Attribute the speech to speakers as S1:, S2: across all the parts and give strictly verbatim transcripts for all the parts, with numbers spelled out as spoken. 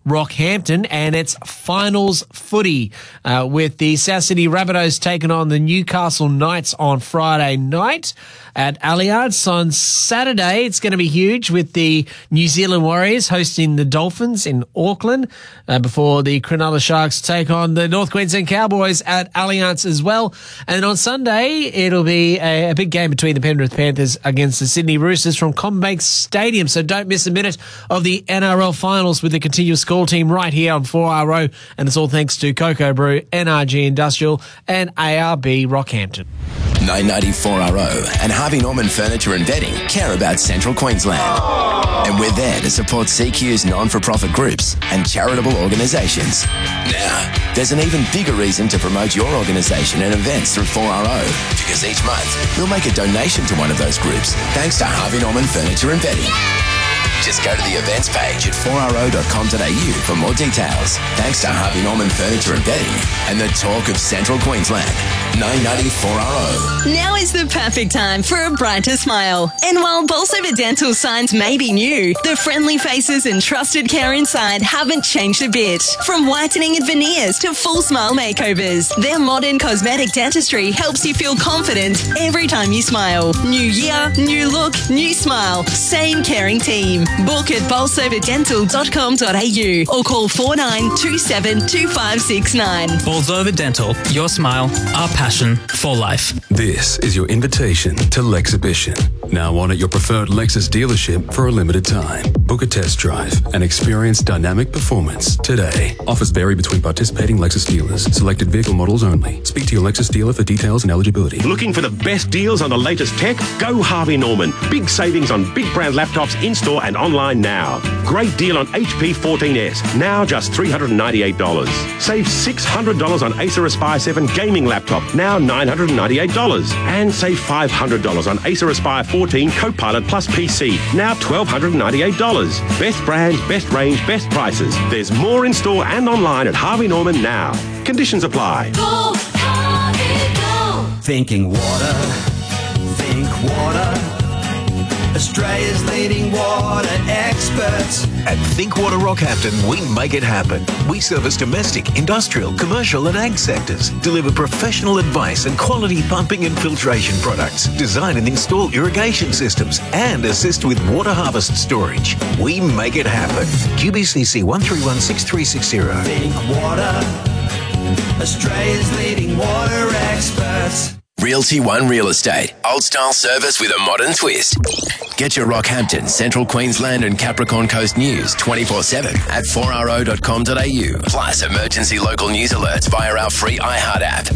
S1: Rockhampton, and it's finals footy uh, with the South Sydney Rabbitohs taking on the Newcastle Knights on Friday night at Allianz. On Saturday, it's going to be huge with the New Zealand Warriors hosting the Dolphins in Auckland uh, before the Cronulla Sharks take on the North Queensland Cowboys at Allianz as well. And on Sunday, it'll be a, a big game between the Penrith Panthers against the Sydney Roosters from CommBank Stadium. So don't miss a minute of the N R L finals with the continuous score team right here on four R O. And it's all thanks to Cocoa Brew, N R G Industrial and A R B Rockhampton.
S2: nine ninety-four R O and Harvey Norman Furniture and Bedding care about Central Queensland. And we're there to support C Q's non-for-profit groups and charitable organisations. Now, there's an even bigger reason to promote your organisation and events through four R O, because each month we'll make a donation to one of those groups thanks to Harvey Norman Furniture and Bedding. Just go to the events page at four R O dot com dot A U for more details. Thanks to Harvey Norman Furniture and Bedding and the talk of Central Queensland. nine ninety-four R O.
S3: Now is the perfect time for a brighter smile. And while Bolsover Dental signs may be new, the friendly faces and trusted care inside haven't changed a bit. From whitening and veneers to full smile makeovers, their modern cosmetic dentistry helps you feel confident every time you smile. New year, new look, new smile. Same caring team. Book at bolsover dental dot com dot A U or call four nine two seven two five six nine.
S4: Bolsover Dental, your smile, our passion for life.
S5: This is your invitation to Lexhibition. Now on at your preferred Lexus dealership for a limited time. Book a test drive and experience dynamic performance today. Offers vary between participating Lexus dealers. Selected vehicle models only. Speak to your Lexus dealer for details and eligibility.
S6: Looking for the best deals on the latest tech? Go Harvey Norman. Big savings on big brand laptops in-store and online now. Great deal on H P fourteen S, now just three hundred ninety-eight dollars. Save six hundred dollars on Acer Aspire seven gaming laptop, now nine hundred ninety-eight dollars. And save five hundred dollars on Acer Aspire fourteen Copilot Plus P C, now one thousand two hundred ninety-eight dollars. Best brands, best range, best prices. There's more in store and online at Harvey Norman now. Conditions apply.
S7: Go, Harvey, go.
S8: Thinking water, think water. Australia's leading water experts.
S9: At Think Water Rockhampton, we make it happen. We service domestic, industrial, commercial and ag sectors, deliver professional advice and quality pumping and filtration products, design and install irrigation systems, and assist with water harvest storage. We make it happen. Q B C C one three one six three six zero.
S8: Think water. Australia's leading water experts.
S2: Realty One Real Estate. Old style service with a modern twist. Get your Rockhampton, Central Queensland and Capricorn Coast news twenty-four seven at four R O dot com dot A U. Plus emergency local news alerts via our free iHeart app.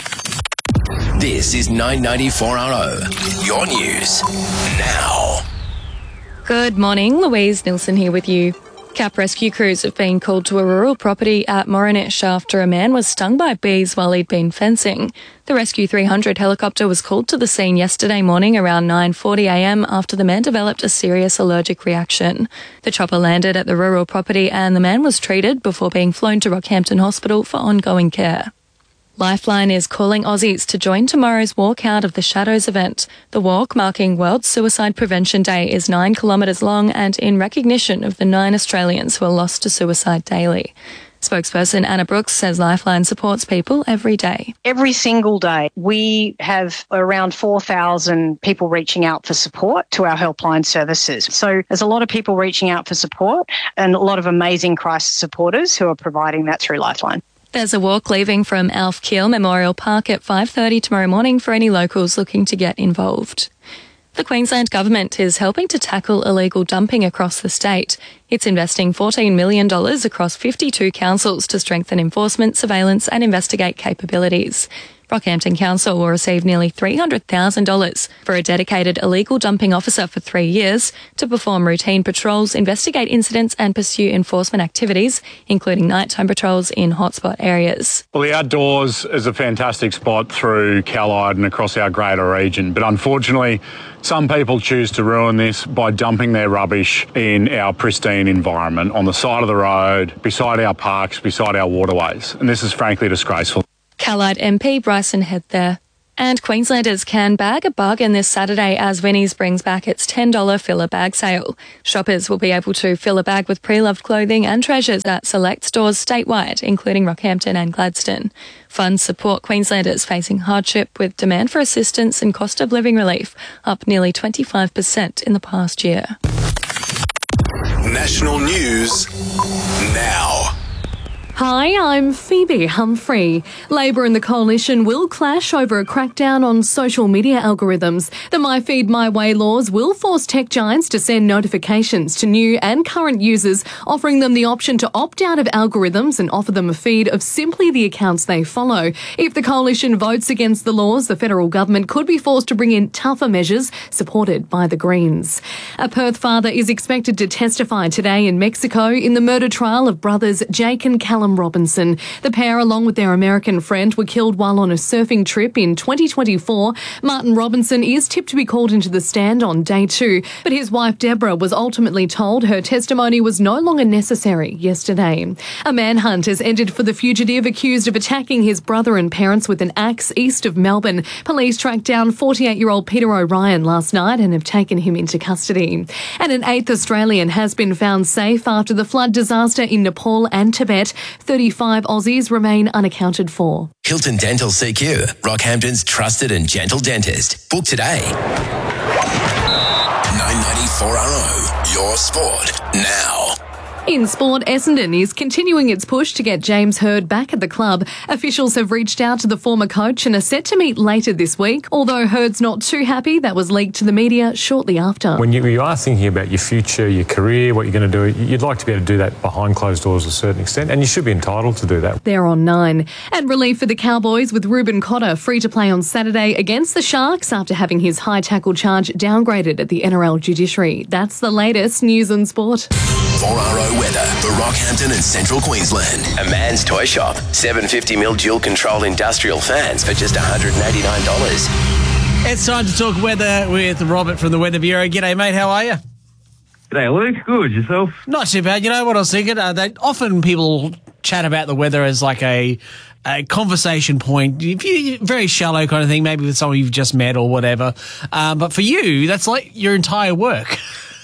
S2: This is nine ninety-four R O. Your news now.
S10: Good morning, Louise Nilsson here with you. Cap rescue crews have been called to a rural property at Moronich after a man was stung by bees while he'd been fencing. The Rescue three hundred helicopter was called to the scene yesterday morning around nine forty a m after the man developed a serious allergic reaction. The chopper landed at the rural property and the man was treated before being flown to Rockhampton Hospital for ongoing care. Lifeline is calling Aussies to join tomorrow's Walk Out of the Shadows event. The walk, marking World Suicide Prevention Day, is nine kilometres long and in recognition of the nine Australians who are lost to suicide daily. Spokesperson Anna Brooks says Lifeline supports people every day.
S11: Every single day, we have around four thousand people reaching out for support to our helpline services. So there's a lot of people reaching out for support and a lot of amazing crisis supporters who are providing that through Lifeline.
S10: There's a walk leaving from Alf Keel Memorial Park at five thirty tomorrow morning for any locals looking to get involved. The Queensland Government is helping to tackle illegal dumping across the state. It's investing fourteen million dollars across fifty-two councils to strengthen enforcement, surveillance and investigate capabilities. Rockhampton Council will receive nearly three hundred thousand dollars for a dedicated illegal dumping officer for three years to perform routine patrols, investigate incidents and pursue enforcement activities, including nighttime patrols in hotspot areas.
S12: Well, the outdoors is a fantastic spot through Callide and across our greater region, but unfortunately some people choose to ruin this by dumping their rubbish in our pristine environment on the side of the road, beside our parks, beside our waterways, and this is frankly disgraceful.
S10: Callide M P Bryson Head there. And Queenslanders can bag a bargain this Saturday as Vinnie's brings back its ten dollars filler bag sale. Shoppers will be able to fill a bag with pre-loved clothing and treasures at select stores statewide, including Rockhampton and Gladstone. Funds support Queenslanders facing hardship with demand for assistance and cost of living relief up nearly twenty-five percent in the past year.
S5: National news now.
S13: Hi, I'm Phoebe Humphrey. Labor and the Coalition will clash over a crackdown on social media algorithms. The My Feed My Way laws will force tech giants to send notifications to new and current users, offering them the option to opt out of algorithms and offer them a feed of simply the accounts they follow. If the Coalition votes against the laws, the federal government could be forced to bring in tougher measures supported by the Greens. A Perth father is expected to testify today in Mexico in the murder trial of brothers Jake and Callum Robinson. The pair, along with their American friend, were killed while on a surfing trip in twenty twenty-four. Martin Robinson is tipped to be called into the stand on day two, but his wife Deborah was ultimately told her testimony was no longer necessary yesterday. A manhunt has ended for the fugitive accused of attacking his brother and parents with an axe east of Melbourne. Police tracked down forty-eight-year-old Peter O'Ryan last night and have taken him into custody. And an eighth Australian has been found safe after the flood disaster in Nepal and Tibet. thirty-five Aussies remain unaccounted for.
S2: Hilton Dental C Q, Rockhampton's trusted and gentle dentist. Book today. nine ninety-four R O, your sport now.
S13: In sport, Essendon is continuing its push to get James Hird back at the club. Officials have reached out to the former coach and are set to meet later this week, although Hird's not too happy. That was leaked to the media shortly after.
S14: When you, you are thinking about your future, your career, what you're going to do, you'd like to be able to do that behind closed doors to a certain extent, and you should be entitled to do that.
S13: They're on nine. And relief for the Cowboys with Ruben Cotter free to play on Saturday against the Sharks after having his high tackle charge downgraded at the N R L judiciary. That's the latest news and sport.
S2: four R O weather for Rockhampton and Central Queensland. A man's toy shop. seven fifty mil dual control industrial fans for just one hundred eighty-nine dollars.
S1: It's time to talk weather with Robert from the Weather Bureau. G'day, mate. How are you?
S15: G'day, Luke. Good. Yourself?
S1: Not too bad. You know what I was thinking? Uh, they, often people chat about the weather as like a, a conversation point, if you, very shallow kind of thing, maybe with someone you've just met or whatever. Um, but for you, that's like your entire work.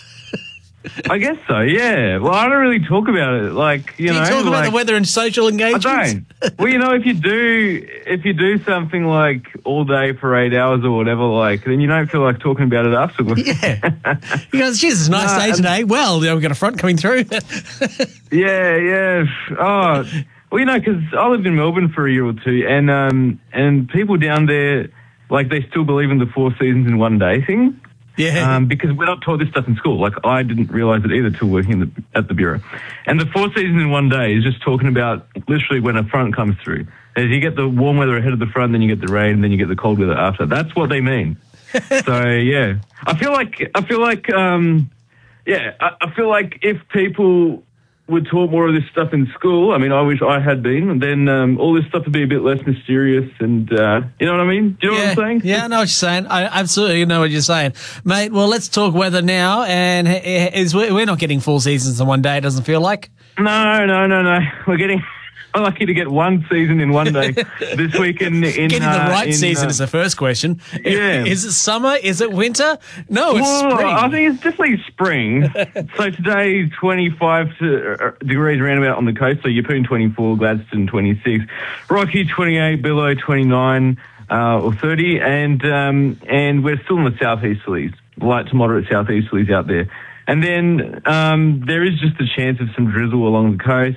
S15: I guess so, yeah. Well, I don't really talk about it, like, you
S1: do
S15: know.
S1: you talk about
S15: like,
S1: the weather and social engagements?
S15: I don't. Well, you know, if you do, if you do something like all day for eight hours or whatever, like, then you don't feel like talking about it afterwards.
S1: Yeah. He goes, geez, it's a nice
S15: No,
S1: day
S15: and-
S1: today. Well, yeah, we've got a front coming through.
S15: Yeah, yeah. Oh, well, you know, because I lived in Melbourne for a year or two, and um, and people down there, like, they still believe in the four seasons in one day thing.
S1: Yeah.
S15: Um, because we're not taught this stuff in school. Like, I didn't realise it either till working in the, at the Bureau. And the four seasons in one day is just talking about literally when a front comes through. As you get the warm weather ahead of the front, then you get the rain, and then you get the cold weather after. That's what they mean. So, yeah. I feel like, I feel like, um, yeah, I, I feel like if people were taught more of this stuff in school, I mean, I wish I had been, and then um, all this stuff would be a bit less mysterious and, uh, you know what I mean? Do you know
S1: yeah,
S15: what I'm saying?
S1: Yeah, I know what you're saying. I absolutely know what you're saying. Mate, well, let's talk weather now. And is we're not getting four seasons in one day, it doesn't feel like.
S15: No, no, no, no. We're getting... I'm lucky to get one season in one day this week. In, in
S1: Getting
S15: uh,
S1: the right
S15: in,
S1: season
S15: uh,
S1: is the first question.
S15: Yeah.
S1: Is it summer? Is it winter? No, it's
S15: well,
S1: spring.
S15: I think it's definitely spring. So today, twenty-five to, uh, degrees roundabout on the coast. So Yeppoon twenty-four, Gladstone twenty-six, Rocky twenty-eight, Billow twenty-nine uh, or thirty, and um, and we're still in the southeasterlies, light to moderate southeasterlies out there. And then um, there is just a chance of some drizzle along the coast.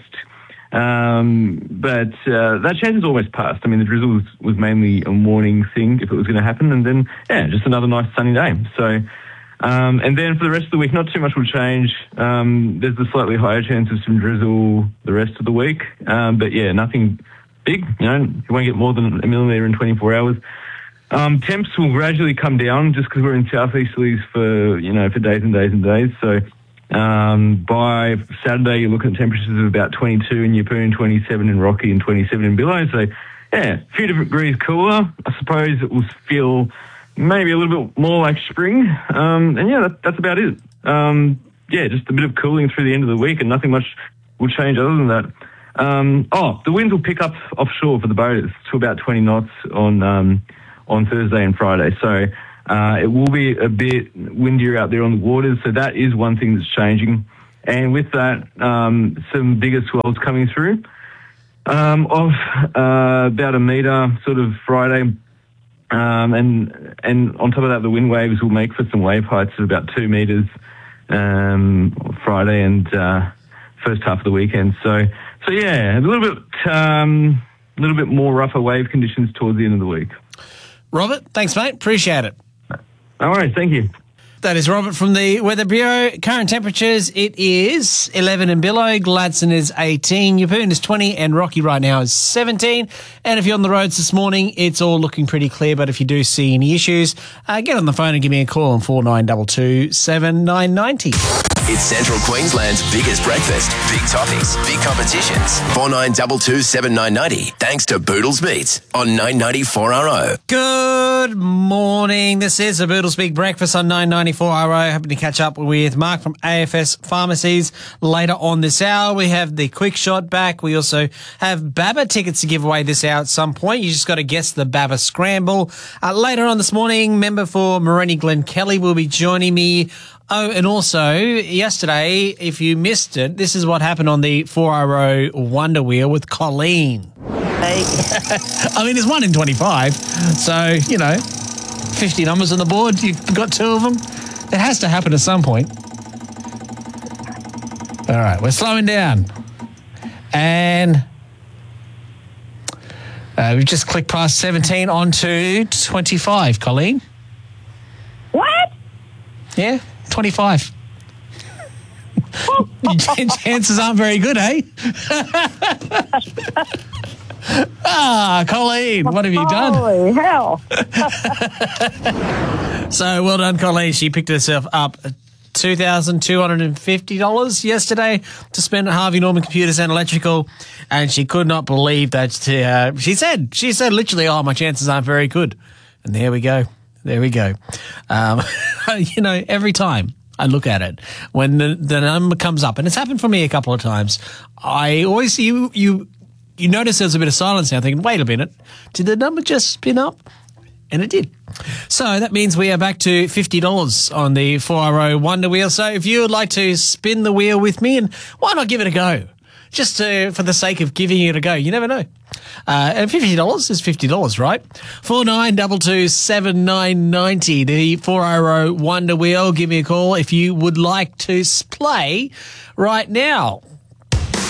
S15: Um, but uh, that chance is almost passed. I mean, the drizzle was, was mainly a morning thing if it was going to happen, and then, yeah, just another nice sunny day. So, um, and then for the rest of the week, not too much will change. Um, there's a slightly higher chance of some drizzle the rest of the week. Um, but, yeah, nothing big. You know, you won't get more than a millimetre in twenty-four hours. Um, temps will gradually come down just because we're in southeasterlies for, you know, for days and days and days. So, Um, by Saturday, you're looking at temperatures of about twenty-two in Yeppoon, twenty-seven in Rocky, and twenty-seven in Billow. So, yeah, a few degrees cooler. I suppose it will feel maybe a little bit more like spring. Um, and, yeah, that, that's about it. Um, yeah, just a bit of cooling through the end of the week, and nothing much will change other than that. Um, oh, the winds will pick up offshore for the boaters to about twenty knots on um, on Thursday and Friday. So uh, it will be a bit windier out there on the waters. So that is one thing that's changing. And with that, um, some bigger swells coming through um, of uh, about a metre sort of Friday. Um, and and on top of that, the wind waves will make for some wave heights of about two metres um, Friday and uh, first half of the weekend. So so yeah, a little bit um, a little bit more rougher wave conditions towards the end of the week.
S1: Robert, thanks, mate. Appreciate it.
S15: All right, thank you.
S1: That is Robert from the Weather Bureau. Current temperatures, it is eleven in Billow, Gladstone is eighteen, Yeppoon is twenty, and Rocky right now is seventeen. And if you're on the roads this morning, it's all looking pretty clear, but if you do see any issues, uh, get on the phone and give me a call on four nine two two, seven nine nine zero.
S2: It's Central Queensland's biggest breakfast. Big topics, big competitions. four nine two two, seven nine nine zero. Thanks to Boodles Beats on nine ninety-four R O.
S1: Good morning. This is a Boodles Big Breakfast on nine ninety-four R O. Hoping to catch up with Mark from A F S Pharmacies later on this hour. We have the quick shot back. We also have Baba tickets to give away this hour at some point. You just got to guess the Baba Scramble. Uh, later on this morning, member for Morenni Glen Kelly will be joining me. Oh, and also, yesterday, if you missed it, this is what happened on the four R O Wonder Wheel with Colleen. Hey. I mean, it's one in twenty-five, so, you know, fifty numbers on the board, you've got two of them. It has to happen at some point. All right, we're slowing down. And uh, we've just clicked past seventeen on to twenty-five, Colleen.
S16: What?
S1: Yeah, twenty-five. Chances aren't very good, eh? Ah, Colleen, what have you done?
S16: Holy hell.
S1: So well done, Colleen. She picked herself up two thousand two hundred fifty dollars yesterday to spend at Harvey Norman Computers and Electrical, and she could not believe that. She, uh, she said, she said literally, oh, my chances aren't very good. And there we go. There we go. Um, you know, every time I look at it, when the, the number comes up, and it's happened for me a couple of times, I always, you, you, you notice there's a bit of silence now, thinking, wait a minute, did the number just spin up? And it did. So that means we are back to fifty dollars on the four R O Wonder Wheel. So if you would like to spin the wheel with me, and why not give it a go? Just to, for the sake of giving it a go. You never know. Uh, and fifty dollars is fifty dollars, right? four nine two two, seven nine nine zero, the four R O Wonder Wheel. Give me a call if you would like to play right now.